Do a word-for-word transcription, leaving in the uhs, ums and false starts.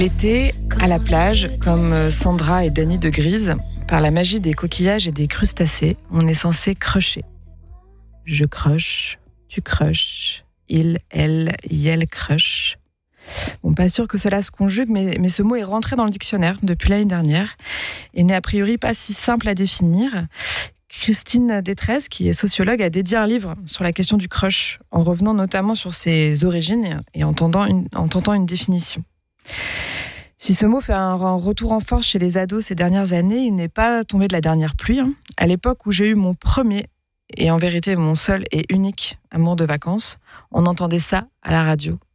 L'été, à la plage, comme Sandra et Dany de Grise, par la magie des coquillages et des crustacés, on est censé crusher. Je crush, tu crushes, il, elle, yel crush. Bon, pas sûr que cela se conjugue, mais, mais ce mot est rentré dans le dictionnaire depuis l'année dernière et n'est a priori pas si simple à définir. Christine Détresse, qui est sociologue, a dédié un livre sur la question du crush, en revenant notamment sur ses origines et en tentant une, en tentant une définition. Si ce mot fait un retour en force chez les ados ces dernières années, il n'est pas tombé de la dernière pluie. À l'époque où j'ai eu mon premier, et en vérité mon seul et unique amour de vacances, on entendait ça à la radio